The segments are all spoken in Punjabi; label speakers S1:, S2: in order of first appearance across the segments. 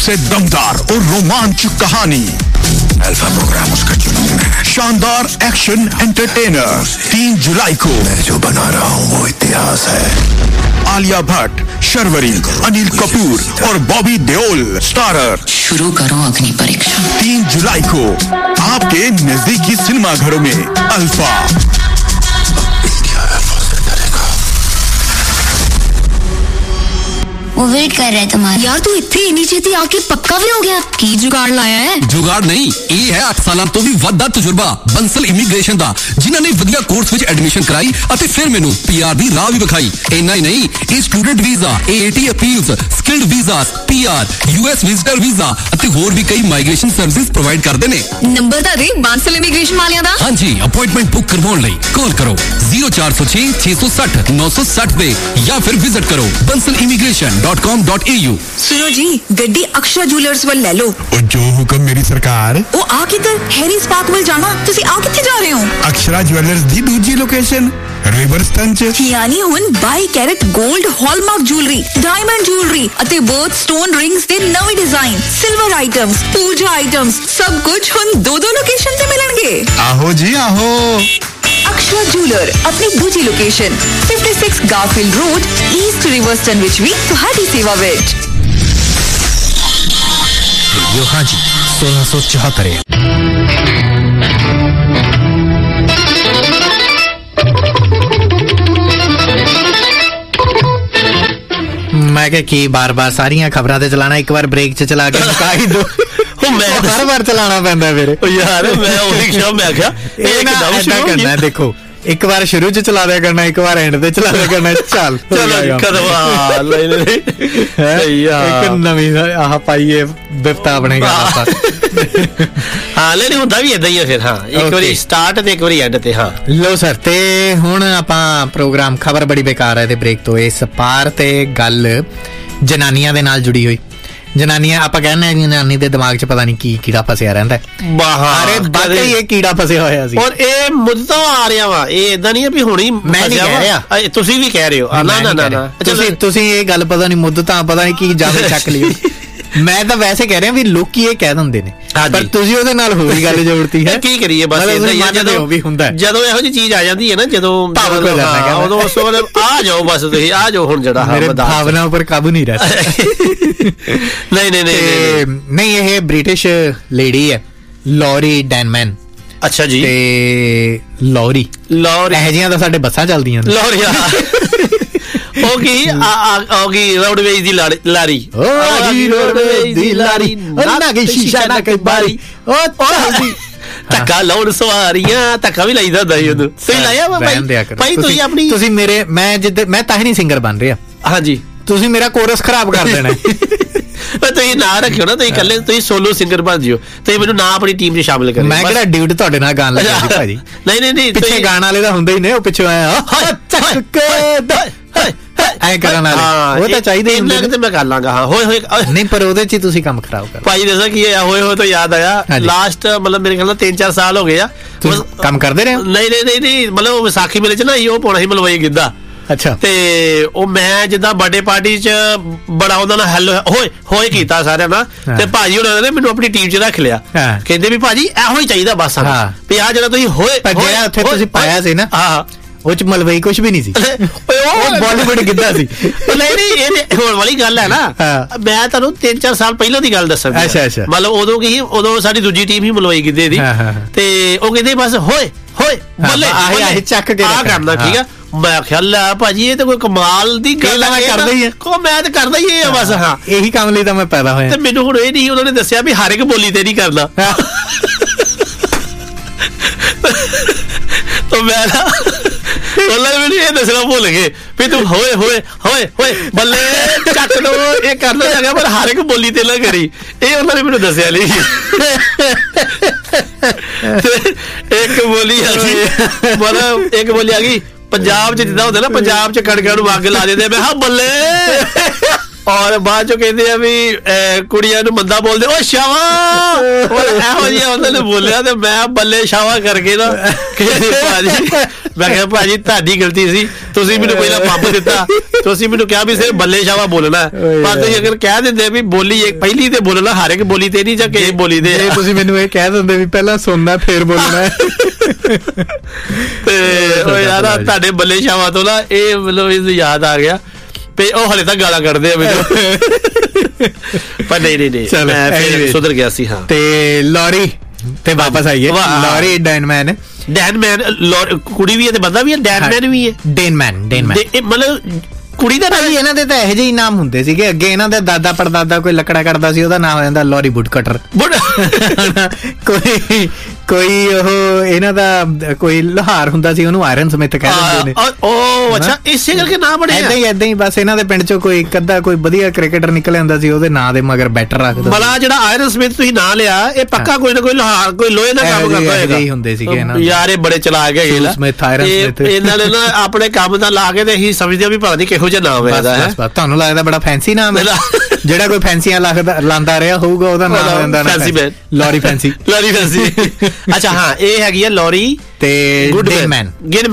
S1: सबसे दमदार और रोमांचक कहानी, अल्फा प्रोग्राम उसका जुनून है, शानदार एक्शन एंटरटेनर। 3 जुलाई को मैं जो बना रहा हूँ वो इतिहास है। आलिया भट्ट, शर्वरी, अनिल कपूर और बॉबी देओल स्टारर।
S2: शुरू करो अग्नि परीक्षा।
S1: 3 जुलाई को आपके नजदीकी सिनेमा घरों में अल्फा।
S2: वो वेट कर रहे तुम्हारे। यार तू इतनी नीचे थी आके पक्का भी हो गया। की जुगाड़ लाया है?
S3: जुगाड़ नहीं, ये है 8 साल तो भी ਵੱਡਾ ਤਜਰਬਾ ਬੰਸਲ ਇਮੀਗ੍ਰੇਸ਼ਨ ਦਾ, ਜਿਨ੍ਹਾਂ ਨੇ ਵਧੀਆ ਕੋਰਸ ਵਿੱਚ ਐਡਮਿਸ਼ਨ ਕਰਾਈ ਅਤੇ ਫਿਰ ਮੈਨੂੰ ਪੀਆਰ ਦੀ ਰਾਹ ਵੀ ਵਿਖਾਈ। ਇੰਨਾ ਹੀ ਨਹੀਂ, ਇਹ student visa, AAT appeals, skilled visas, PR, US visitor visa ਅਤੇ ਹੋਰ ਵੀ ਕਈ ਮਾਈਗ੍ਰੇਸ਼ਨ ਸਰਵਿਸਿਜ਼ ਪ੍ਰੋਵਾਈਡ ਕਰਦੇ ਨੇ।
S2: ਨੰਬਰ ਤਾਂ ਦੇ ਬੰਸਲ ਇਮੀਗ੍ਰੇਸ਼ਨ ਵਾਲਿਆਂ ਦਾ।
S3: ਹਾਂਜੀ, ਅਪਾਇੰਟਮੈਂਟ ਬੁੱਕ ਕਰਵਾਉਣ ਲਈ ਕਾਲ ਕਰੋ 0406 660 960 ਤੇ ਜਾਂ ਫਿਰ ਵਿਜ਼ਿਟ ਕਰੋ bansalimigration.com.au।
S4: सुनो जी, गड्डी अक्षरा ज्वेलर्स वाल ले लो।
S5: जो हुक्म मेरी सरकार।
S4: ओ आ किधर? हैरीज पार्क वाल जाना। तुसी आ किथे जा रहे हो?
S5: अक्षरा ज्वेलर्स दी दूजी लोकेशन रिवरस्टन च।
S4: यानी हुन 22 carat gold hallmark jewellery, diamond jewellery अते बर्थ स्टोन रिंग्स दे नवे डिजाइन, सिल्वर आइटम्स, पूजा आइटम्स, सब कुछ हुन 2 लोकेशन ते मिलणगे।
S5: आहो जी आहो।
S4: अक्षरा ज्वेलर अपनी दूजी लोकेशन 56 गारफील्ड रोड, ईस्ट रिवरस्टन विच भी तुहाडी सेवा विच।
S5: यो हाँ जी 1674।
S6: मैं क्या की बार बार सारियां खबरां ते चलाना, एक बार ब्रेक च चला के मुका ही दो। मैं हर बार चलाना पैंदा मेरे
S7: यार। मैं ਉਹੀ ਕਿਹਾ, ਮੈਂ ਕਿਹਾ
S6: ਇਹ ਨਾ ऐसा करना है। देखो एक बार शुरू च चला दिया करना, एक बार एंड ते चला दिया करना। चल
S7: चलो करवा ले
S6: एक नवी आह पाइए बिफ्ता बनेगा।
S7: हाँ लेकिन ਹੁੰਦਾ ਵੀ ਇਦਾਂ ਹੀ ਹੈ ਫਿਰ। ਹਾਂ ਇੱਕ ਵਾਰੀ ਸਟਾਰਟ ਤੇ ਇੱਕ ਵਾਰੀ ਐਂਡ ਤੇ। ਹਾਂ
S6: ਲੋ ਸਰ, ਤੇ ਹੁਣ ਆਪਾਂ ਪ੍ਰੋਗਰਾਮ ਖਬਰ ਬੜੀ ਬੇਕਾਰ ਹੈ ਤੇ ਬ੍ਰੇਕ ਤੋਂ ਇਸ ਪਾਰ ਤੇ ਗੱਲ ਜਨਾਨੀਆਂ ਦੇ ਨਾਲ ਜੁੜੀ ਹੋਈ। ਜਨਾਨੀਆਂ ਆਪਾਂ ਕਹਿੰਦੇ ਜਨਾਨੀ ਦੇ ਦਿਮਾਗ 'ਚ ਪਤਾ ਨਹੀਂ ਕੀ ਕੀੜਾ ਫਸਿਆ ਰਹਿੰਦਾ। ਅਰੇ ਬਾਕੀ ਇਹ ਕੀੜਾ ਫਸਿਆ ਹੋਇਆ ਸੀ ਔਰ
S7: ਇਹ ਮੁੱਦਤ ਆ ਰਿਹਾ ਵਾ। ਇਹ ਇਦਾਂ ਨਹੀਂ ਹੈ ਵੀ ਹੁਣੀ
S6: ਮੈਂ ਨਹੀਂ ਕਹਿ ਰਿਹਾ,
S7: ਤੁਸੀਂ ਵੀ ਕਹਿ ਰਹੇ ਹੋ। ਨਾ
S6: ਤੁਸੀਂ ਇਹ ਗੱਲ ਪਤਾ ਨਹੀਂ ਮੁੱਦਤਾਂ ਪਤਾ ਨਹੀਂ ਕੀ ਜਾਵੇ ਚੱਕ ਲਿਓ। ਮੈਂ ਤਾਂ ਵੈਸੇ ਕਹਿ ਰਿਹਾ ਵੀ ਲੋਕੀ ਇਹ ਕਹਿ ਦਿੰਦੇ ਨੇ, ਪਰ ਤੁਸੀਂ ਉਹਦੇ ਨਾਲ ਹੋਰ ਹੀ ਗੱਲ ਜੋੜਤੀ ਹੈ।
S7: ਕੀ ਕਰੀਏ ਬਸ
S6: ਜਦੋਂ ਵੀ ਹੁੰਦਾ,
S7: ਜਦੋਂ ਇਹੋ ਜਿਹੀ ਚੀਜ਼ ਆ ਜਾਂਦੀ ਹੈ ਨਾ, ਜਦੋਂ ਉਦੋਂ ਉਸ ਵੇਲੇ ਆ ਜਾਓ, ਬਸ ਤੁਸੀਂ ਆ ਜਾਓ। ਹੁਣ ਜਿਹੜਾ
S6: ਮੇਰੇ ਭਾਵਨਾ ਉੱਪਰ ਕਾਬੂ ਨਹੀਂ ਰਹਿ ਨਹੀਂ ਇਹ ਬ੍ਰਿਟਿਸ਼ ਲੇਡੀ ਹੈ ਲੌਰੀ ਡੈਨਮੈਨ।
S7: ਅੱਛਾ ਜੀ।
S6: ਤੇ ਲੌਰੀ ਇਹੋ ਜਿਹੀਆਂ ਤਾਂ ਸਾਡੇ ਬੱਸਾਂ ਚੱਲਦੀਆਂ ਨੇ।
S7: ਲੌਰੀ ਹੋਗੀ ਰੋਡਵੇਜ਼ ਦੀ ਲਾਰੀ। ਰੋਡਵੇਜ਼ ਦੀ ਲਾਰੀ ਨਾ ਗਈ ਸ਼ੀਸ਼ਾ ਨਾ ਕੋਈ ਬਾਰੀ। ਉਹ ਚੱਲਦੀ ਧੱਕਾ ਲਾਉਣ ਸਵਾਰੀਆਂ। ਧੱਕਾ ਵੀ ਲਾਈਦਾ ਹੁੰਦਾ ਸੀ ਉਦੋਂ। ਤੁਸੀਂ ਲਾਇਆ ਵਾ ਭਾਈ? ਤੁਸੀਂ ਆਪਣੀ
S6: ਤੁਸੀਂ ਮੇਰੇ ਮੈਂ ਤਾਂ ਹੀ ਨਹੀਂ ਸਿੰਗਰ ਬਣ ਰਿਹਾ।
S7: ਹਾਂਜੀ,
S6: ਤੁਸੀਂ ਮੇਰਾ ਕੋਰਸ ਖਰਾਬ ਕਰ ਦੇਣਾ।
S7: ਤੁਸੀਂ ਨਾ ਰੱਖਿਓ ਨਾ, ਤੁਸੀਂ ਇਕੱਲੇ ਤੁਸੀਂ ਸੋਲੋ ਸਿੰਗਰ ਬਣ ਜਿਓ। ਤੁਸੀਂ ਮੈਨੂੰ ਨਾ ਆਪਣੀ ਟੀਮ 'ਚ ਸ਼ਾਮਿਲ ਕਰਿਓ।
S6: ਮੈਂ ਕਿਹੜਾ ਡਿਊਟ ਤੁਹਾਡੇ ਨਾਲ ਗਾਣ ਲੱਗਾ ਜੀ ਭਾਜੀ।
S7: ਨਹੀਂ
S6: ਪਿੱਛੇ ਗਾਣ ਵਾਲੇ ਤਾਂ ਹੁੰਦੇ ਹੀ ਨੇ, ਉਹ ਪਿੱਛੋਂ ਆਇਆ ਐ ਕਰਨ ਵਾਲੇ ਉਹ ਤਾਂ ਚਾਹੀਦੇ ਹੀ ਹੁੰਦੇ।
S7: ਮੈਂ ਕਰ ਲਾਂਗਾ। ਹਾਂ ਹੋਏ ਹੋਏ
S6: ਨਹੀਂ, ਪਰ ਉਹਦੇ 'ਚ ਤੁਸੀਂ ਕੰਮ ਖਰਾਬ ਕਰ
S7: ਭਾਈ। ਦੱਸਾਂ ਕੀ ਹੋਇਆ? ਹੋਏ ਹੋਏ ਤੋਂ ਯਾਦ ਆਇਆ, ਲਾਸਟ ਮਤਲਬ ਮੇਰੇ ਖਿਆਲ ਨਾਲ 3-4 ਸਾਲ ਹੋ ਗਏ ਆ
S6: ਕੰਮ ਕਰਦੇ ਰਹੇ।
S7: ਨਹੀਂ ਮਤਲਬ ਵਿਸਾਖੀ ਮੇਲੇ 'ਚ ਨਾ ਉਹ ਪਾਉਣਾ ਸੀ ਮਲਵਈ ਗਿੱਧਾ।
S6: ਅੱਛਾ।
S7: ਤੇ ਉਹ ਮੈਂ ਜਿੱਦਾਂ ਬਰਥਡੇ ਪਾਰਟੀ 'ਚ ਬੜਾ ਉਹਨਾਂ ਨਾਲ ਹੈਲੋ ਹੋਏ ਕੀਤਾ ਸਾਰਿਆਂ ਨਾਲ। ਤੇ ਭਾਜੀ ਉਹਨਾਂ ਨੇ ਮੈਨੂੰ ਆਪਣੀ ਟੀਮ 'ਚ ਰੱਖ ਲਿਆ। ਕਹਿੰਦੇ ਵੀ ਭਾਜੀ ਇਹੋ ਹੀ ਚਾਹੀਦਾ ਬਸ ਵੀ ਆ ਜਿਹੜਾ ਤੁਸੀਂ ਹੋਏ
S6: ਜਿਹੜਾ ਉੱਥੇ ਤੁਸੀਂ ਪਾਇਆ ਸੀ ਨਾ, ਉਹ 'ਚ ਮਲਵਈ ਕੁਛ ਵੀ ਨਹੀਂ ਸੀ। ਉਹ ਬਾਲੀਵੁੱਡ ਗਿੱਧਾ ਸੀ।
S7: ਨਹੀਂ ਇਹ ਹੋਣ ਵਾਲੀ ਗੱਲ ਹੈ ਨਾ। ਮੈਂ ਤੁਹਾਨੂੰ 3-4 ਸਾਲ ਪਹਿਲਾਂ ਦੀ ਗੱਲ ਦੱਸਾਂ।
S6: ਅੱਛਾ।
S7: ਮਤਲਬ ਉਦੋਂ ਕੀ, ਉਦੋਂ ਸਾਡੀ ਦੂਜੀ ਟੀਮ ਹੀ ਮਲਵਈ ਗਿੱਧੇ ਦੀ। ਤੇ ਉਹ ਕਹਿੰਦੇ ਬਸ ਹੋਏ ਬੱਲੇ
S6: ਆਹੀ ਚੱਕ ਕੇ
S7: ਆ ਕਰਨਾ। ਠੀਕ ਆ। ਮੈਂ ਖਿਆਲ ਆ ਭਾਜੀ ਇਹ ਤਾਂ ਕੋਈ ਕਮਾਲ ਦੀ ਗੱਲ ਹੈ।
S6: ਕਰਦਾ ਹੀ ਹੈ
S7: ਮੈਂ ਤਾਂ ਕਰਦਾ ਹੀ ਇਹ ਬਸ। ਹਾਂ
S6: ਇਹੀ ਕੰਮ ਲਈ ਤਾਂ ਮੈਂ ਪੈਦਾ ਹੋਇਆ।
S7: ਤੇ ਮੈਨੂੰ ਹੁਣ ਇਹ ਨਹੀਂ ਉਹਨਾਂ ਨੇ ਦੱਸਿਆ ਵੀ ਹਰ ਇੱਕ ਬੋਲੀ ਤੇ ਨਹੀਂ ਕਰਨਾ। ਤਾਂ ਮੈਂ ਨਾ ਉਹਨਾਂ ਨੇ ਮੈਨੂੰ ਇਹ ਦੱਸਣਾ ਭੁੱਲ ਗਏ ਵੀ ਤੂੰ ਹੋਏ ਬੱਲੇ ਚੱਕ ਦੋ ਇਹ ਕਰਨਾ ਹੈਗਾ, ਪਰ ਹਰ ਇੱਕ ਬੋਲੀ ਤੇ ਨਾ ਕਰੀ। ਇਹ ਉਹਨਾਂ ਨੇ ਮੈਨੂੰ ਦੱਸਿਆ ਨਹੀਂ। ਇੱਕ ਬੋਲੀ ਆ ਗਈ, ਮਤਲਬ ਇੱਕ ਬੋਲੀ ਆ ਗਈ ਪੰਜਾਬ 'ਚ ਜਿੱਦਾਂ ਹੁੰਦਾ ਨਾ, ਪੰਜਾਬ 'ਚ ਕਣਕਾਂ ਨੂੰ ਅੱਗ ਲਾ ਦਿੰਦੇ। ਮੈਂ ਕਿਹਾ ਬੱਲੇ। ਔਰ ਬਾਅਦ ਚੋਂ ਕਹਿੰਦੇ ਆ ਵੀ ਕੁੜੀਆਂ ਨੂੰ ਮੰਦਾ ਬੋਲਦੇ ਉਹ ਸ਼ਾਵਾ। ਇਹੋ ਜਿਹਾ ਉਹਨਾਂ ਨੇ ਬੋਲਿਆ ਤੇ ਮੈਂ ਬੱਲੇ ਸ਼ਾਵਾ ਕਰਕੇ ਨਾ ਕਹਿੰਦੇ ਭਾਜੀ ਮੈਂ ਕਿਹਾ ਭਾਜੀ ਤੁਹਾਡੀ ਗਲਤੀ ਸੀ, ਤੁਸੀਂ ਮੈਨੂੰ ਪਹਿਲਾਂ ਪੰਪ ਦਿੱਤਾ, ਤੁਸੀਂ ਮੈਨੂੰ ਕਿਹਾ ਵੀ ਸਿਰਫ ਬੱਲੇ ਸ਼ਾਵਾ ਬੋਲਣਾ, ਪਰ ਤੁਸੀਂ ਅਗਰ ਕਹਿ ਦਿੰਦੇ ਵੀ ਬੋਲੀ ਇੱਕ ਪਹਿਲੀ ਤੇ ਬੋਲਣਾ, ਹਰ ਇੱਕ ਬੋਲੀ ਤੇ ਨਹੀਂ ਜਾਂ ਕਿਸੇ ਬੋਲੀ ਤੇ,
S6: ਤੁਸੀਂ ਮੈਨੂੰ ਇਹ ਕਹਿ ਦਿੰਦੇ ਵੀ ਪਹਿਲਾਂ ਸੁਣਨਾ ਫੇਰ ਬੋਲਣਾ।
S7: ਤੇ ਉਹ ਯਾਰ ਤੁਹਾਡੇ ਬੱਲੇ ਸ਼ਾਵਾ ਤੋਂ ਨਾ ਇਹ ਮਤਲਬ ਇਹ ਯਾਦ ਆ ਗਿਆ ਤੇ ਉਹ ਹਲੇ ਤੱਕ ਗਾਲਾਂ ਕੱਢਦੇ ਆ ਮੈਨੂੰ। ਪਰ ਨਹੀਂ ਮੈਂ ਫਿਰ ਸੁਧਰ ਗਿਆ ਸੀ। ਹਾਂ
S6: ਤੇ ਲੋਰੀ ਤੇ ਵਾਪਸ ਆਈਏ। ਲੋਰੀ ਡੈਨਮੈਨ
S7: ਕੁੜੀ ਵੀ ਹੈ ਤੇ ਬੰਦਾ ਵੀ ਹੈ, ਡੈਨਮੈਨ ਵੀ ਹੈ।
S6: ਡੇਨਮੈਨ
S7: ਮਤਲਬ ਕੁੜੀ ਦਾ ਨਾਮ
S6: ਇਹਨਾਂ ਦੇ ਤਾਂ ਇਹੋ ਜਿਹੇ ਨਾਮ ਹੁੰਦੇ ਸੀਗੇ ਅੱਗੇ। ਇਹਨਾਂ ਦੇ ਦਾਦਾ ਪੜਦਾਦਾ ਕੋਈ ਲੱਕੜਾ ਕੱਟਦਾ ਸੀ, ਉਹਦਾ ਨਾਮ ਹੋ ਜਾਂਦਾ ਲੋਰੀ ਵੁੱਡ ਕਟਰ। ਕੋਈ ਉਹ ਇਹਨਾਂ ਦਾ ਕੋਈ ਲੋਹਾਰ ਹੁੰਦਾ ਸੀ, ਉਹਨੂੰ ਆਇਰਨ ਸਮਿਥ ਕਹਿ ਦਿੰਦੇ ਨੇ।
S7: ਉਹ ਅੱਛਾ ਇਸੇ ਕਰਕੇ ਨਾਮ ਬਣਿਆ।
S6: ਏਦਾਂ ਹੀ ਬਸ ਇਹਨਾਂ ਦੇ ਪਿੰਡ ਚੋਂ ਕੋਈ ਕੱਦਾ ਕੋਈ ਵਧੀਆ ਕ੍ਰਿਕਟਰ ਨਿਕਲ ਆਉਂਦਾ ਸੀ, ਉਹਦੇ ਨਾਂ ਦੇ ਮਗਰ ਬੈਟਰ ਰੱਖਦਾ।
S7: ਮਲਾ ਜਿਹੜਾ ਆਇਰਨ ਸਮਿਥ ਤੁਸੀਂ ਨਾਂ ਲਿਆ, ਇਹ ਪੱਕਾ ਕੋਈ ਨਾ ਕੋਈ ਲੋਹਾਰ ਕੋਈ ਲੋਹੇ ਦਾ ਕੰਮ ਕਰਦਾ ਹੋਏਗਾ।
S6: ਹੀ ਹੁੰਦੇ ਸੀਗੇ
S7: ਯਾਰ, ਇਹ ਬੜੇ ਚਲਾਕ ਹੈਗੇ ਇਹਨਾਂ ਨੇ ਨਾ ਆਪਣੇ ਕੰਮ ਦਾ ਲਾ ਕੇ ਤੇ ਅਸੀਂ ਸਮਝਦੇ ਵੀ ਪਤਾ ਨਹੀਂ ਕਿਹੋ ਜਿਹਾ ਨਾਮ ਹੈ।
S6: ਤੁਹਾਨੂੰ ਲੱਗਦਾ ਬੜਾ ਫੈਂਸੀ ਨਾਮ ਹੈ। ਜਿਹੜਾ ਕੋਈ ਫੈਂਸੀਆਂ ਲਾਂਦਾ ਰਿਹਾ ਹੋਊਗਾ ਉਹਦਾ ਨਾਮ ਹੋ ਜਾਂਦਾ ਲੋਰੀ ਫੈਂਸੀ।
S7: ਲੋਰੀ ਫੈਂਸੀ। ਅੱਛਾ ਹਾਂ, ਇਹ ਹੈਗੀ ਆ ਲੋਰੀ
S6: ਤੇ ਡੇਨਮੈਨ।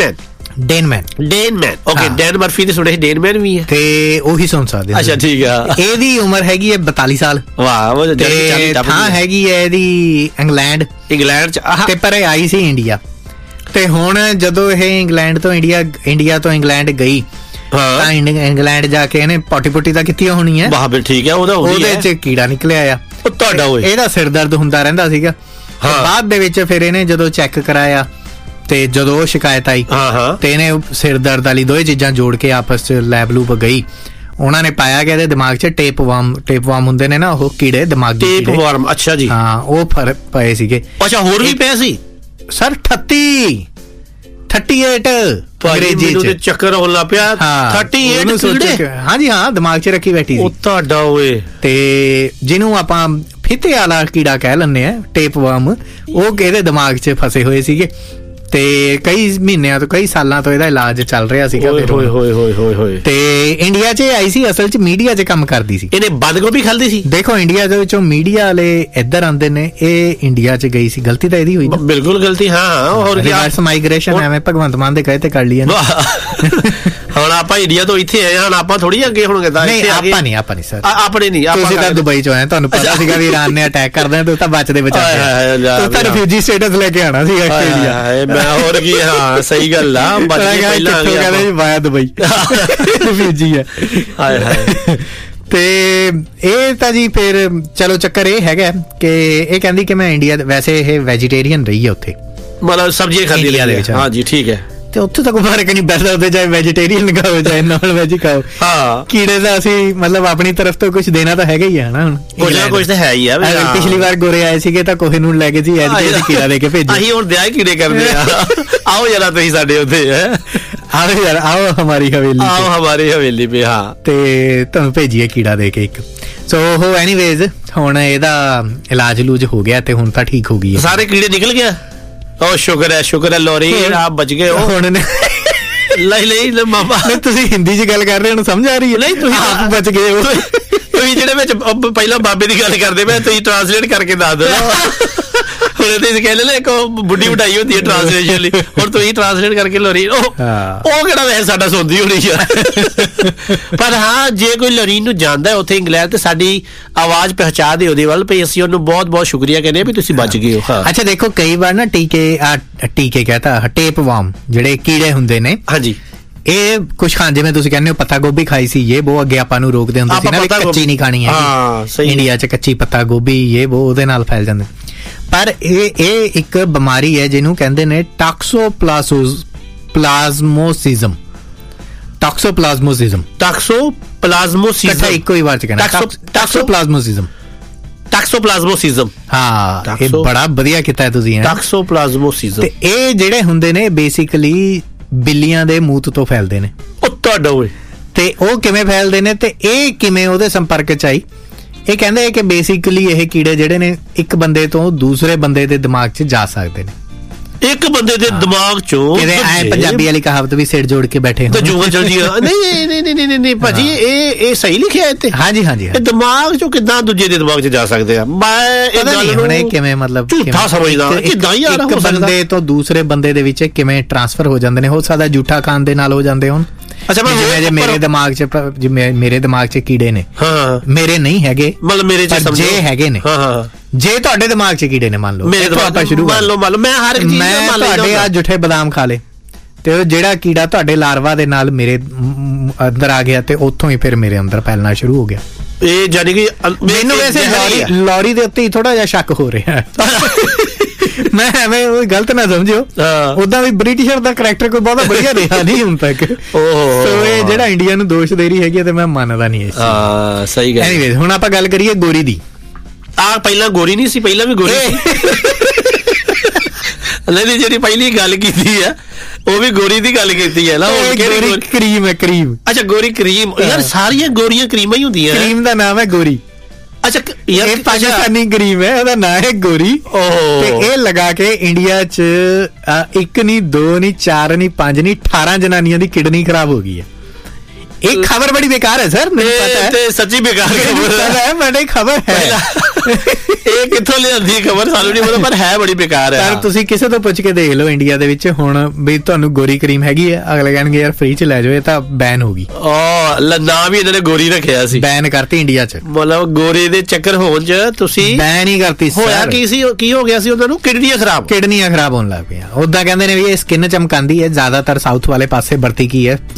S7: ਓਕੇ, ਡੈਨ ਮਰਫੀ ਦੇ ਸੁਣੇ ਡੇਨਮੈਨ ਵੀ ਹੈ ਤੇ
S6: ਉਹੀ ਸੁਣ ਸਕਦੇ।
S7: ਅੱਛਾ ਠੀਕ ਆ।
S6: ਇਹਦੀ ਉਮਰ ਹੈਗੀ ਹੈ 42 ਸਾਲ।
S7: ਵਾਹ।
S6: ਥਾਂ ਹੈਗੀ ਹੈ ਇਹਦੀ ਇੰਗਲੈਂਡ ਚ, ਤੇ ਪਰ ਇਹ ਆਈ ਸੀ ਇੰਡੀਆ। ਤੇ ਹੁਣ ਜਦੋਂ ਇਹ ਇੰਗਲੈਂਡ ਤੋਂ ਇੰਡੀਆ ਤੋਂ ਇੰਗਲੈਂਡ ਗਈ ਤਾਂ ਇੰਗਲੈਂਡ ਜਾ ਕੇ ਇਹਨੇ ਪੋਟੀ ਤਾਂ ਕੀਤੀ ਹੋਣੀ ਹੈ।
S7: ਠੀਕ ਹੈ।
S6: ਉਹਦੇ ਚ ਕੀੜਾ ਨਿਕਲਿਆ ਆ
S7: ਤੁਹਾਡਾ।
S6: ਇਹਦਾ ਸਿਰ ਦਰਦ ਹੁੰਦਾ ਰਹਿੰਦਾ ਸੀਗਾ। ਬਾਅਦ ਦੇ ਵਿੱਚ ਫਿਰ ਇਹਨੇ ਜਦੋਂ ਚੈੱਕ ਕਰਾਇਆ ਤੇ ਜਦੋਂ ਉਹ ਸ਼ਿਕਾਇਤ ਆਈ ਤੇ ਇਹਨੇ ਸਿਰ ਦਰਦ ਵਾਲੀ ਦੋਵੇਂ ਚੀਜ਼ਾਂ ਜੋੜ ਕੇ ਆਪਸ ਚ ਲੈਬ ਲੂਬ ਗਈ। ਉਹਨਾਂ ਨੇ ਪਾਇਆ ਕਿ ਇਹਦੇ ਦਿਮਾਗ 'ਚ ਟੇਪ ਵਾਰਮ ਹੁੰਦੇ ਨੇ ਨਾ, ਉਹ ਕੀੜੇ ਦਿਮਾਗੀ
S7: ਟੇਪ ਵਾਰਮ। ਅੱਛਾ ਜੀ।
S6: ਹਾਂ, ਉਹ ਫਰਕ ਪਏ ਸੀਗੇ।
S7: ਅੱਛਾ, ਹੋਰ ਵੀ ਪਏ ਸੀ
S6: ਸਰ? 38 ਅੰਗਰੇਜ਼ੀ ਚ
S7: ਚੱਕਰ ਹੋਣ ਲੱਗ ਪਿਆ। 38
S6: ਹਾਂਜੀ ਹਾਂ, ਦਿਮਾਗ 'ਚ ਰੱਖੀ ਬੈਠੀ ਸੀ
S7: ਤੁਹਾਡਾ ਓਏ।
S6: ਤੇ ਜਿਹਨੂੰ ਆਪਾਂ ਫਿੱਤੇ ਵਾਲਾ ਕੀੜਾ ਕਹਿ ਲੈਂਦੇ ਆ, ਟੇਪ ਵਾਰਮ, ਉਹ ਇਹਦੇ ਦਿਮਾਗ 'ਚ ਫਸੇ ਹੋਏ ਸੀਗੇ। ਤੇ ਕਈ ਮਹੀਨਿਆਂ ਤੋਂ ਕਈ ਸਾਲਾਂ ਤੋਂ ਇਹਦਾ ਇਲਾਜ ਚੱਲ ਰਿਹਾ ਸੀਗਾ।
S7: ਹੋਏ
S6: ਤੇ ਇੰਡੀਆ 'ਚ ਆਈ ਸੀ, ਅਸਲ 'ਚ ਮੀਡੀਆ 'ਚ ਕੰਮ ਕਰਦੀ ਸੀ।
S7: ਇਹਨੇ ਬੰਦ ਗੋਭੀ ਖਾਂਦੀ ਸੀ।
S6: ਦੇਖੋ, ਇੰਡੀਆ ਦੇ ਵਿੱਚੋਂ ਮੀਡੀਆ ਵਾਲੇ ਇੱਧਰ ਆਉਂਦੇ ਨੇ, ਇਹ ਇੰਡੀਆ 'ਚ ਗਈ ਸੀ। ਗਲਤੀ ਤਾਂ ਇਹਦੀ ਹੋਈ ਨਾ।
S7: ਬਿਲਕੁਲ ਗਲਤੀ। ਹਾਂ, ਹੋਰ
S6: ਰਿਵਰਸ ਮਾਈਗ੍ਰੇਸ਼ਨ ਐਵੇਂ ਭਗਵੰਤ ਮਾਨ ਦੇ ਕਹੇ ਤੇ ਕਰ ਲਿਆ।
S7: ਹੁਣ ਆਪਾਂ ਇੰਡੀਆ ਤੋਂ ਇੱਥੇ ਆਏ ਹਾਂ, ਆਪਾਂ ਥੋੜੀ ਅੱਗੇ ਹੋਣਗੇ।
S6: ਆਪਾਂ ਨਹੀਂ ਸਰ,
S7: ਆਪਣੇ ਨਹੀਂ।
S6: ਤੁਸੀਂ ਤਾਂ ਦੁਬਈ 'ਚ ਆਏ, ਤੁਹਾਨੂੰ ਪਤਾ ਸੀਗਾ ਵੀ ਇਰਾਨ ਨੇ ਅਟੈਕ ਕਰ ਦੇਣਾ, ਤੁਸੀਂ ਤਾਂ ਬਚਦੇ ਬਚਾਉਂਦੇ, ਤੁਸੀਂ ਤਾਂ ਰਿਫਿਊਜੀ ਸਟੇਟਸ ਲੈ ਕੇ ਆਉਣਾ ਸੀਗਾ ਆਸਟ੍ਰੇਲੀਆ।
S7: ਮੈਂ ਹੋਰ ਕੀ। ਹਾਂ ਸਹੀ ਗੱਲ ਆ।
S6: ਕਹਿੰਦੇ ਵਾਇਆ ਦੁਬਈ ਰਿਫਿਊਜੀ ਹੈ। ਤੇ ਇਹ ਤਾਂ ਜੀ ਫਿਰ ਚਲੋ ਚੱਕਰ ਇਹ ਹੈਗਾ ਕਿ ਇਹ ਕਹਿੰਦੀ ਕਿ ਮੈਂ ਇੰਡੀਆ, ਵੈਸੇ ਇਹ ਵੈਜੀਟੇਰੀਅਨ ਰਹੀ ਹੈ ਉੱਥੇ,
S7: ਮਤਲਬ ਸਬਜ਼ੀਆਂ ਖਾਂਦੀ ਇੰਡੀਆ ਦੇ ਵਿੱਚ। ਹਾਂ ਜੀ ਠੀਕ ਹੈ।
S6: ਤੇ ਉੱਥੇ ਤਾਂ ਕੋਈ ਫਰਕ ਨਹੀਂ ਪੈਂਦਾ, ਉੱਥੇ ਚਾਹੇ ਵੈਜੀਟੇਰੀਅਨ ਖਾਓ ਚਾਹੇ ਨਾਨ ਵੈਜ ਖਾਓ। ਹਾਂ, ਕੀੜੇ ਦਾ ਅਸੀਂ ਮਤਲਬ ਆਪਣੀ ਤਰਫ ਤੋਂ ਕੁਝ ਦੇਣਾ ਤਾਂ ਹੈਗਾ ਹੀ ਹੈ ਨਾ। ਹੁਣ
S7: ਕੁਝ ਤਾਂ ਹੈ ਹੀ ਆ।
S6: ਪਿਛਲੀ ਵਾਰ ਗੋਰੇ ਆਏ ਸੀਗੇ ਤਾਂ ਕੋਹੇ ਨੂੰ ਲੈ ਕੇ ਜੀ ਐਤਕੀ ਕੀੜਾ ਦੇ ਕੇ ਭੇਜਿਆ।
S7: ਅਸੀਂ ਹੁਣ ਵਿਆਹ ਕੀੜੇ ਕਰਦੇ ਆ। ਆਓ ਜਰਾ ਤੁਸੀਂ ਸਾਡੇ ਉੱਥੇ।
S6: ਆਓ ਯਾਰ, ਆਓ ਹਮਾਰੀ
S7: ਹਵੇਲੀ ਪੇ। ਹਾਂ,
S6: ਤੇ ਤੁਹਾਨੂੰ ਭੇਜੀਏ ਕੀੜਾ ਦੇ ਕੇ ਇੱਕ। ਸੋ ਉਹ ਐਨੀਵੇਜ਼ ਹੁਣ ਇਹਦਾ ਇਲਾਜ ਲੂਜ ਹੋ ਗਿਆ ਤੇ ਹੁਣ ਤਾਂ ਠੀਕ ਹੋ ਗਈ।
S7: ਸਾਰੇ ਕੀੜੇ ਨਿਕਲ ਗਿਆ। ਉਹ ਸ਼ੁਕਰ ਹੈ ਲੋਰੀ, ਆਪ ਬਚ ਗਏ ਹੋ ਹੁਣ। ਨਹੀਂ ਮਾਮਾ,
S6: ਤੁਸੀਂ ਹਿੰਦੀ 'ਚ ਗੱਲ ਕਰ ਰਹੇ ਹੋ, ਸਮਝ ਆ ਰਹੀ ਹੈ? ਨਹੀਂ, ਤੁਸੀਂ ਆਪ ਬਚ ਗਏ ਹੋ।
S7: ਤੁਸੀਂ ਜਿਹੜੇ ਵਿੱਚ ਪਹਿਲਾਂ ਬਾਬੇ ਦੀ ਗੱਲ ਕਰਦੇ ਪਏ, ਤੁਸੀਂ ਟ੍ਰਾਂਸਲੇਟ ਕਰਕੇ ਦੱਸ ਦਿਓ। ਹੁਣ ਤੁਸੀਂ ਕਹਿੰਦੇ ਨਾ ਇੱਕ ਬੁੱਢੀ ਵਡਾਈ ਹੁੰਦੀ ਹੈ ਟ੍ਰਾਂਸਲੇਸ਼ਨ ਲਈ, ਹੁਣ ਤੁਸੀਂ ਟ੍ਰਾਂਸਲੇਟ ਕਰਕੇ ਲੋਰੀ। ਉਹ ਕਿਹੜਾ ਵੈਸੇ ਸਾਡਾ ਸੁਣਦੀ ਹੋਣੀ ਆ। ਪਰ ਹਾਂ, ਜੇ ਕੋਈ ਲੋਰੀ ਨੂੰ ਜਾਣਦਾ ਉੱਥੇ ਇੰਗਲੈਂਡ, ਤੇ ਸਾਡੀ ਆਵਾਜ਼ ਪਹੁੰਚਾ ਦਿਓ ਉਹਦੇ ਵੱਲ, ਵੀ ਅਸੀਂ ਉਹਨੂੰ ਬਹੁਤ ਬਹੁਤ ਸ਼ੁਕਰੀਆ ਕਹਿੰਦੇ ਵੀ ਤੁਸੀਂ ਬਚ ਗਏ ਹੋ।
S6: ਅੱਛਾ ਦੇਖੋ, ਕਈ ਵਾਰ ਨਾ ਟੀਕੇ ਕਹਤਾ ਟੇਪ ਵਾਰਮ ਜਿਹੜੇ ਕੀੜੇ ਹੁੰਦੇ ਨੇ, ਹਾਂਜੀ, ਇਹ ਕੁਛ ਖਾਂ, ਜਿਵੇਂ ਤੁਸੀਂ ਕਹਿੰਦੇ ਹੋ ਪੱਤਾ ਗੋਭੀ ਖਾਈ ਸੀ, ਇਹ ਬਹੁਤ ਅੱਗੇ ਆਪਾਂ ਨੂੰ ਰੋਕਦੇ ਹੁੰਦੇ ਸੀ ਨਾ ਵੀ ਕੱਚੀ ਨਹੀਂ ਖਾਣੀ ਹੈ। ਇੰਡੀਆ 'ਚ ਕੱਚੀ ਪੱਤਾ ਗੋਭੀ ਇਹ ਬਹੁਤ ਉਹਦੇ ਨਾਲ ਫੈਲ ਜਾਂਦੇ। ਪਰ ਇਹ ਇੱਕ ਬਿਮਾਰੀ ਹੈ ਜਿਹਨੂੰ ਕਹਿੰਦੇ ਨੇ ਟਾਕਸੋਪਲਾਜ਼ਮੋਸਿਜ਼ਮ। ਇੱਕੋ ਹੀ ਵਾਰ 'ਚ ਕਹਿਣਾ ਟਾਕਸੋਪਲਾਜ਼ਮੋਸਿਜ਼ਮ। ਹਾਂ, ਇਹ ਬੜਾ ਵਧੀਆ ਕੀਤਾ ਤੁਸੀਂ।
S7: ਟਾਕਸੋਪਲਾਜ਼ਮੋਸਿਜ਼ਮ।
S6: ਤੇ ਇਹ ਜਿਹੜੇ ਹੁੰਦੇ ਨੇ ਬੇਸਿਕਲੀ ਬਿੱਲੀਆਂ ਦੇ ਮੂਤ ਤੋਂ ਫੈਲਦੇ ਨੇ।
S7: ਉਹ ਤੁਹਾਡਾ ਹੋਏ।
S6: ਤੇ ਉਹ ਕਿਵੇਂ ਫੈਲਦੇ ਨੇ ਤੇ ਇਹ ਕਿਵੇਂ ਉਹਦੇ ਸੰਪਰਕ 'ਚ ਆਈ? ਇਹ ਕਹਿੰਦੇ ਕਿ ਬੇਸਿਕਲੀ ਇਹ ਕੀੜੇ ਜਿਹੜੇ ਨੇ ਇੱਕ ਬੰਦੇ ਤੋਂ ਦੂਸਰੇ ਬੰਦੇ ਦੇ ਦਿਮਾਗ 'ਚ ਜਾ ਸਕਦੇ ਨੇ।
S7: ਇੱਕ ਬੰਦੇ ਦੇ ਦਿਮਾਗ ਚੋਂ
S6: ਕਿਤੇ ਐ ਪੰਜਾਬੀ ਵਾਲੀ ਕਹਾਵਤ ਵੀ ਸਿਰ ਜੋੜ ਕੇ ਬੈਠੇ
S7: ਤੇ ਜੂਗਾ ਚਲ ਜੀ ਨਹੀਂ ਭਾਜੀ ਇਹ ਸਹੀ ਲਿਖਿਆ ਇੱਥੇ।
S6: ਹਾਂਜੀ
S7: ਇਹ ਦਿਮਾਗ ਚੋਂ ਕਿੱਦਾਂ ਦੂਜੇ ਦੇ ਦਿਮਾਗ 'ਚ ਜਾ ਸਕਦੇ ਆ? ਮੈਂ ਇਹ ਗੱਲ ਨੂੰ
S6: ਕਿਵੇਂ ਮਤਲਬ
S7: ਝੂਠਾ ਸਮਝਦਾ ਕਿੱਦਾਂ ਹੀ ਯਾਰ ਹੋ ਸਕਦਾ
S6: ਬੰਦੇ ਤੋਂ ਦੂਸਰੇ ਬੰਦੇ ਦੇ ਵਿੱਚ ਕਿਵੇਂ ਟ੍ਰਾਂਸਫਰ ਹੋ ਜਾਂਦੇ ਨੇ? ਹੋ ਸਕਦਾ ਝੂਠਾ ਖਾਣ ਦੇ ਨਾਲ ਹੋ ਜਾਂਦੇ ਹੋਣ। ਅੱਛਾ ਜੇ ਮੇਰੇ ਦਿਮਾਗ 'ਚ ਕੀੜੇ ਨੇ, ਮੇਰੇ ਨਹੀਂ ਹੈਗੇ, ਮਤਲਬ ਮੇਰੇ 'ਚ ਜੇ ਹੈਗੇ ਨੇ, ਜੇ ਤੁਹਾਡੇ ਦਿਮਾਗ 'ਚ ਕੀੜੇ ਨੇ ਮੰਨ ਲਓ, ਆਪਾਂ ਸ਼ੁਰੂ ਮੰਨ ਲਓ ਮੈਂ ਹਰ ਚੀਜ਼ ਮੈਂ ਤੁਹਾਡੇ ਆ ਜੁੱਠੇ ਬਦਾਮ ਖਾ ਲੇ ਤੇ ਉਹ ਜਿਹੜਾ ਕੀੜਾ ਤੁਹਾਡੇ ਲਾਰਵਾ ਦੇ ਨਾਲ ਮੇਰੇ ਅੰਦਰ ਆ ਗਿਆ ਤੇ ਉੱਥੋਂ ਹੀ ਫਿਰ ਮੇਰੇ ਅੰਦਰ ਫੈਲਣਾ ਸ਼ੁਰੂ ਹੋ ਗਿਆ।
S7: ਇਹ ਜਾਨੀ ਕਿ
S6: ਮੈਨੂੰ ਵੈਸੇ ਲੌਰੀ ਦੇ ਉੱਤੇ ਹੀ ਥੋੜਾ ਜਿਹਾ ਸ਼ੱਕ ਹੋ ਰਿਹਾ ਮੈਂ ਐਵੇਂ ਗਲਤ ਨਾ ਸਮਝਿਓ, ਉਦਾਂ ਵੀ ਬ੍ਰਿਟਿਸ਼ਰ ਦਾ ਕਰੈਕਟਰ ਕੋਈ ਬਹੁਤਾ ਵਧੀਆ ਰਿਹਾ ਨਹੀਂ ਹੁਣ ਤੱਕ। ਸੋ ਇਹ ਜਿਹੜਾ ਇੰਡੀਆ ਨੂੰ ਦੋਸ਼ ਦੇ ਰਹੀ ਹੈਗੀ ਤੇ ਮੈਂ ਮੰਨਦਾ ਨਹੀਂ ਇਸ
S7: ਸਹੀ ਗੱਲ।
S6: ਐਨੀਵੇਜ਼ ਹੁਣ ਆਪਾਂ ਗੱਲ ਕਰੀਏ ਗੋਰੀ ਦੀ।
S7: ਪਹਿਲਾਂ ਗੋਰੀ ਨਹੀਂ ਸੀ, ਪਹਿਲਾਂ ਵੀ ਗੋਰੀ ਨਹੀਂ, ਜਿਹੜੀ ਪਹਿਲੀ ਗੱਲ ਕੀਤੀ ਆ ਉਹ ਵੀ ਗੋਰੀ ਦੀ ਗੱਲ ਕੀਤੀ ਹੈ ਨਾ।
S6: ਗੋਰੀ ਕਰੀਮ ਹੈ, ਕਰੀਮ।
S7: ਅੱਛਾ ਗੋਰੀ ਕਰੀਮ, ਯਾਰ ਸਾਰੀਆਂ ਗੋਰੀਆਂ ਕਰੀਮਾਂ ਹੀ ਹੁੰਦੀਆਂ।
S6: ਕਰੀਮ ਦਾ ਨਾਮ ਹੈ ਗੋਰੀ। ਅੱਛਾ ਯਾਰ ਇਹ ਪਾਕਿਸਤਾਨੀ ਕਰੀਮ ਹੈ, ਉਹਦਾ ਨਾਮ ਹੈ ਗੋਰੀ। ਤੇ ਇਹ ਲਗਾ ਕੇ ਇੰਡੀਆ 'ਚ 1 ਨਹੀਂ 2 ਨਹੀਂ 4 ਨਹੀਂ 5 ਨਹੀਂ 18 ਜਨਾਨੀਆਂ ਦੀ ਕਿਡਨੀ ਖਰਾਬ ਹੋ ਗਈ ਹੈ। ਇਹ ਖਬਰ ਬੜੀ बेकार है सर, ਮੈਨੂੰ ਪਤਾ ਹੈ ਤੇ ਸੱਚੀ बेकार ਹੈ, ਬੜੀ ਖਬਰ ਹੈ।
S7: ਇਹ ਕਿੱਥੋਂ ਲਿਆਂਦੀ ਖਬਰ ਸਾਨੂੰ ਨਹੀਂ ਪਤਾ, ਪਰ ਹੈ ਬੜੀ बेकार ਹੈ।
S6: ਪਰ ਤੁਸੀਂ ਕਿਸੇ ਤੋਂ ਪੁੱਛ ਕੇ ਦੇਖ ਲਓ ਇੰਡੀਆ ਦੇ ਵਿੱਚ ਹੁਣ ਵੀ ਤੁਹਾਨੂੰ ਗੋਰੀ ਕਰੀਮ ਹੈਗੀ ਹੈ, ਅਗਲੇ ਕਹਿਣਗੇ ਯਾਰ ਫ੍ਰੀ 'ਚ ਲੈ ਜਾਓ, ਇਹ ਤਾਂ ਬੈਨ ਹੋ ਗਈ।
S7: ਨਾ ਵੀ ਇਹਨਾਂ ਨੇ ਗੋਰੀ ਰੱਖਿਆ ਸੀ,
S6: ਬੈਨ ਕਰਤੀ ਇੰਡੀਆ 'ਚ।
S7: ਮਤਲਬ ਗੋਰੇ ਦੇ ਚੱਕਰ ਹੋਣ 'ਚ ਤੁਸੀਂ
S6: ਬੈਨ ਹੀ ਕਰਤੀ।
S7: ਹੋਇਆ ਕੀ ਹੋ ਗਿਆ ਸੀ ਉਹਨਾਂ ਨੂੰ? ਕਿਡਨੀਆਂ ਖਰਾਬ
S6: ਹੋਣ ਲੱਗ ਪਈਆਂ। ਉਦਾਂ ਕਹਿੰਦੇ ਨੇ ਵੀ ਇਹ ਸਕਿਨ ਚਮਕਾਉਂਦੀ ਹੈ, ਜ਼ਿਆਦਾਤਰ ਸਾਊਥ ਵਾਲੇ ਪਾਸੇ ਵਰਤੀ ਕੀ ਹੈ,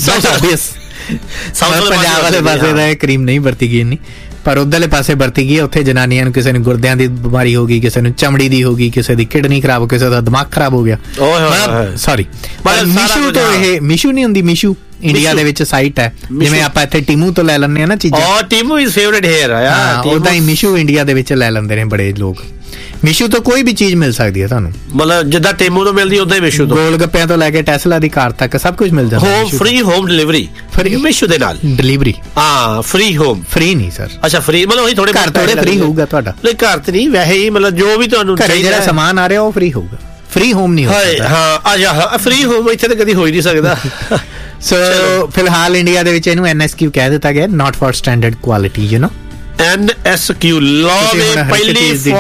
S6: ਪੰਜਾਬ ਵਾਲੇ ਪਾਸੇ ਦਾ ਇਹ ਕਰੀਮ ਨਹੀਂ ਵਰਤੀ ਗਈ ਇੰਨੀ, ਪਰ ਉਧਰਲੇ ਪਾਸੇ ਵਰਤੀ ਗਈ। ਉੱਥੇ ਜਨਾਨੀਆਂ ਨੂੰ ਕਿਸੇ ਨੂੰ ਗੁਰਦਿਆਂ ਦੀ ਬਿਮਾਰੀ ਹੋ ਗਈ, ਕਿਸੇ ਨੂੰ ਚਮੜੀ ਦੀ ਹੋ ਗਈ, ਕਿਸੇ ਦੀ ਕਿਡਨੀ ਖਰਾਬ, ਕਿਸੇ ਦਾ ਦਿਮਾਗ ਖਰਾਬ ਹੋ ਗਿਆ। ਸੌਰੀ ਮਿਸ਼ੂ ਤੋਂ ਇਹ ਮਿਸ਼ੂ ਨਹੀਂ ਹੁੰਦੀ, ਮਿਸ਼ੂ ਇੰਡੀਆ ਦੇ ਵਿੱਚ ਸਾਈਟ ਹੈ, ਜਿਵੇਂ ਆਪਾਂ ਇੱਥੇ ਟੀਮੂ ਤੋਂ ਲੈ ਲੈਂਦੇ ਆ ਨਾ ਚੀਜ਼ਾਂ।
S7: ਟੀਮੂ ਇਜ਼ ਫੇਵਰਿਟ ਹੇਅਰ ਆ,
S6: ਉਦਾਂ ਹੀ ਮਿਸ਼ੂ ਇੰਡੀਆ ਦੇ ਵਿੱਚ ਲੈ ਲੈਂਦੇ ਨੇ ਬੜੇ ਲੋਕ। ਮਿਸ਼ੂ ਤੋਂ ਕੋਈ ਵੀ ਚੀਜ਼ ਮਿਲ ਸਕਦੀ ਹੈ ਤੁਹਾਨੂੰ,
S7: ਮਤਲਬ ਜਿੱਦਾਂ ਟੀਮੂ ਤੋਂ ਮਿਲਦੀ ਉਦਾਂ ਹੀ ਮਿਸ਼ੂ ਤੋਂ।
S6: ਗੋਲ ਗੱਪਿਆਂ ਤੋਂ ਲੈ ਕੇ ਟੈਸਲਾ ਦੀ ਕਾਰ ਤੱਕ ਸਭ ਕੁਝ ਮਿਲ ਜਾਂਦਾ।
S7: ਫ੍ਰੀ ਹੋਮ ਡਿਲੀਵਰੀ ਮਿਸ਼ੂ ਦੇ ਨਾਲ।
S6: ਡਿਲੀਵਰੀ
S7: ਫ੍ਰੀ ਹੋਮ, ਫ੍ਰੀ
S6: ਨਹੀਂ ਸਰ।
S7: ਅੱਛਾ ਫ੍ਰੀ ਮਤਲਬ ਉਹੀ ਥੋੜੇ
S6: ਫ੍ਰੀ ਹੋਊਗਾ ਤੁਹਾਡਾ।
S7: ਨਹੀਂ ਘਰ ਤੇ ਨਹੀਂ, ਵੈਸੇ ਹੀ ਮਤਲਬ ਜੋ ਵੀ ਤੁਹਾਨੂੰ
S6: ਜਿਹੜਾ ਸਮਾਨ ਆ ਰਿਹਾ ਉਹ ਫ੍ਰੀ ਹੋਊਗਾ, ਫ੍ਰੀ ਹੋਮ ਨਹੀਂ ਹੋਊਗਾ।
S7: ਹਾਂ ਫ੍ਰੀ ਹੋਮ ਇੱਥੇ ਤਾਂ ਕਦੀ ਹੋ ਹੀ ਨਹੀਂ ਸਕਦਾ।
S6: ਸੋ ਫਿਲਹਾਲ ਇੰਡੀਆ ਦੇ ਵਿੱਚ ਇਹਨੂੰ NSQ ਕਹਿ ਦਿੱਤਾ ਗਿਆ, not for standard quality, you know.
S7: NSQ law ਦੇ ਪਹਿਲੀ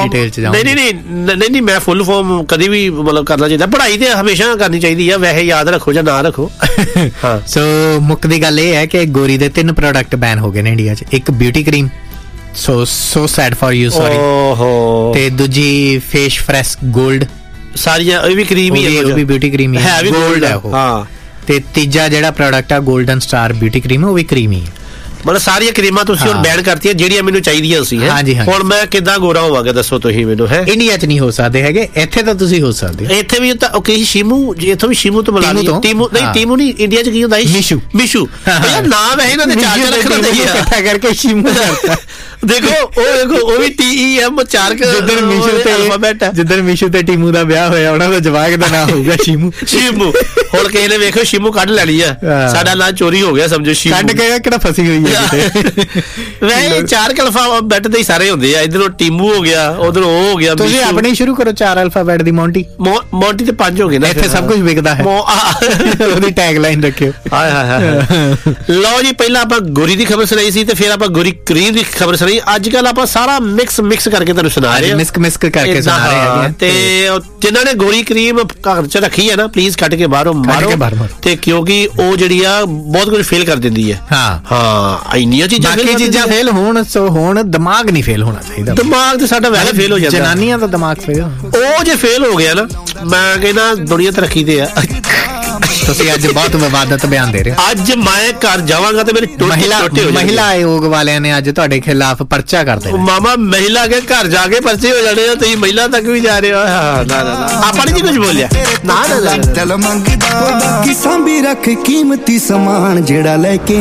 S7: ਨਹੀਂ ਮੈਂ ਫੁੱਲ ਫਾਰਮ ਕਦੀ ਵੀ ਮਤਲਬ ਕਰਨਾ ਚਾਹੀਦਾ। ਪੜ੍ਹਾਈ ਤੇ ਹਮੇਸ਼ਾ ਕਰਨੀ ਚਾਹੀਦੀ ਆ, ਵੈਸੇ ਯਾਦ ਰੱਖੋ ਜਾਂ ਨਾ ਰੱਖੋ।
S6: ਸੋ ਮੁੱਖ ਦੀ ਗੱਲ ਇਹ ਹੈ ਕਿ ਗੋਰੀ ਦੇ 3 ਪ੍ਰੋਡਕਟ ਬੈਨ ਹੋ ਗਏ ਨੇ ਇੰਡੀਆ 'ਚ। ਇੱਕ beauty cream, so sad for you, sorry. ਤੇ ਦੂਜੀ ਫੇਸ ਫਰੈਸ਼ ਗੋਲਡ,
S7: ਸਾਰੀਆਂ ਇਹ ਵੀ ਕਰੀਮ ਹੀ ਹੈ,
S6: ਉਹ ਵੀ ਬਿਊਟੀ ਕਰੀਮ ਹੀ ਹੈ, ਗੋਲਡ ਹੈ ਉਹ। ਹਾਂ ਤੇ ਤੀਜਾ ਜਿਹੜਾ ਪ੍ਰੋਡਕਟ ਆ 골ਡਨ ਸਟਾਰ ਬਿਊਟੀ ਕਰੀਮ, ਉਹ ਵੀ ਕਰੀਮ ਹੀ ਹੈ। ਮਤਲਬ ਸਾਰੀਆਂ ਕਰੀਮਾਂ ਤੁਸੀਂ ਹੁਣ ਬੈਨ ਕਰਤੀਆਂ ਜਿਹੜੀਆਂ ਮੈਨੂੰ ਚਾਹੀਦੀਆਂ ਸੀ। ਹੁਣ ਮੈਂ ਕਿੱਦਾਂ ਗੋਰਾ ਹੋਵਾਂਗਾ ਦੱਸੋ ਤੁਸੀਂ ਮੈਨੂੰ? ਹੈ ਇੰਡੀਆ 'ਚ ਨਹੀਂ ਹੋ ਸਕਦੇ ਹੈਗੇ, ਇੱਥੇ ਤਾਂ ਤੁਸੀਂ ਹੋ ਸਕਦੇ। ਇੱਥੇ ਵੀ ਤਾਂ ਓਕੇ ਸ਼ਿਮੂ, ਇੱਥੋਂ ਵੀ ਸ਼ਿਮੂ ਤੋਂ ਮਿਲਾ ਲਈ। ਟੀਮੂ ਨਹੀਂ, ਇੰਡੀਆ 'ਚ ਕੀ ਹੁੰਦਾ? ਮਿਸ਼ੂ ਯਾਰ ਨਾਮ ਹੈ ਇਹਨਾਂ ਦੇ, ਚਾਰ ਰੱਖਣਾ ਚਾਹੀਦਾ ਇਕੱਠਾ ਕਰਕੇ ਸ਼ਿਮੂ ਕਰਤਾ। ਦੇਖੋ ਉਹ ਵੀ TEM 4 ਜਿੱਦਣ ਮਿਸ਼ੂ ਤੇ ਟੀਮੂ ਦਾ ਵਿਆਹ ਹੋਇਆ ਉਹਨਾਂ ਦਾ ਜਵਾਕ ਦਾ ਨਾਮ ਹੋਊਗਾ ਸ਼ਿਮੂ। ਹੁਣ ਕਿਸੇ ਨੇ ਵੇਖੋ ਸ਼ਿਮੂ ਕੱਢ ਲੈਣੀ ਆ, ਸਾਡਾ ਨਾਂ ਚੋਰੀ ਹੋ ਗਿਆ ਸਮਝੋ। ਸ਼ਿਮੂ ਕੱਢ ਕੇ ਕਿਹੜਾ ਫਸੀ ਹੋਈ ਹੈ ਵੈਸੇ 4 ਅਲਫਾਬੈਟ ਦੇ ਹੀ ਸਾਰੇ ਹੁੰਦੇ ਆ, ਇਧਰੋਂ ਟੀਮੂ ਹੋ ਗਿਆ, ਉਧਰੋਂ ਉਹ ਹੋ ਗਿਆ। ਤੁਸੀਂ ਆਪਣੀ ਸ਼ੁਰੂ ਕਰੋ 4 ਅਲਫਾਬੈਟ ਦੀ। ਮੌਂਟੀ ਤੇ 5 ਹੋ ਗਏ ਨਾ, ਇੱਥੇ ਸਭ ਕੁਝ ਵਿਕਦਾ ਹੈ। ਉਹਦੀ ਟੈਗ ਲਾਈਨ ਰੱਖਿਓ। ਲਓ ਜੀ, ਪਹਿਲਾਂ ਆਪਾਂ ਗੋਰੀ ਦੀ ਖਬਰ ਸੁਣਾਈ ਸੀ ਤੇ ਫਿਰ ਆਪਾਂ ਗੋਰੀ ਕਰੀਮ ਦੀ ਖਬਰ ਸੁਣਾਈ। ਅੱਜ ਕੱਲ ਆਪਾਂ ਸਾਰਾ ਮਿਕਸ ਕਰਕੇ ਤੁਹਾਨੂੰ ਸੁਣਾ ਰਹੇ ਹਾਂ, ਮਿਕਸ ਕਰਕੇ ਸੁਣਾ ਰਹੇ ਹਾਂ। ਤੇ ਜਿਨ੍ਹਾਂ ਨੇ ਗੋਰੀ ਕਰੀਮ ਘਰ 'ਚ ਰੱਖੀ ਹੈ ਨਾ, ਪਲੀਜ਼ ਕੱਢ ਕੇ ਬਾਹਰੋਂ ਮਾਰੋ, ਤੇ ਕਿਉਂਕਿ ਉਹ ਜਿਹੜੀ ਆ ਬਹੁਤ ਕੁਝ ਫੇਲ ਕਰ ਦਿੰਦੀ ਹੈ। ਹਾਂ ਇੰਨੀਆਂ ਚੀਜ਼ਾਂ ਫੇਲ ਹੋਣ, ਸੋ ਹੁਣ ਦਿਮਾਗ ਨਹੀਂ ਫੇਲ ਹੋਣਾ ਚਾਹੀਦਾ। ਦਿਮਾਗ ਤੇ ਸਾਡਾ ਵੈਸੇ ਫੇਲ ਹੋ ਜਾਂਦਾ, ਜਨਾਨੀਆਂ ਦਾ ਦਿਮਾਗ ਫੇਲ। ਉਹ ਜੇ ਫੇਲ ਹੋ ਗਿਆ ਨਾ, ਮੈਂ ਕਹਿੰਦਾ ਦੁਨੀਆ ਤਰੱਕੀ ਤੇ ਆ। ਤੁਸੀਂ ਅੱਜ ਬਹੁਤ ਵਿਵਾਦਤ ਬਿਆਨ ਦੇ ਰਹੇ ਹੋ। ਅੱਜ ਮੈਂ ਘਰ ਜਾਵਾਂਗਾ ਤੇ ਮੇਰੇ ਮਹਿਲਾ ਆਯੋਗ ਵਾਲਿਆਂ ਨੇ ਅੱਜ ਤੁਹਾਡੇ ਖਿਲਾਫ ਪਰਚਾ ਕਰ ਦੇਣਾ। ਮਾਮਾ ਮਹਿਲਾ ਕੇ ਘਰ ਜਾ ਕੇ ਪਰਚੇ ਹੋ ਜਾਣੇ ਆ, ਤੁਸੀਂ ਮਹਿਲਾ ਤੱਕ ਵੀ ਜਾ ਰਹੇ ਹੋ। ਆਪਾਂ ਨੇ ਕੀ ਕੁਝ ਬੋਲਿਆ? ਨਾ ਦਿਲ ਮੰਗਦਾ ਕਿਸਾਂ ਵੀ ਰੱਖ ਕੀਮਤੀ ਸਮਾਨ ਜਿਹੜਾ ਲੈ ਕੇ